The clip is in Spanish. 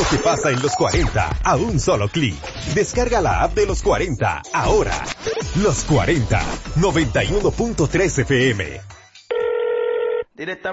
que pasa en los 40 a un solo clic. Descarga la app de los 40 ahora. Los 40, 91.3 FM. Directamente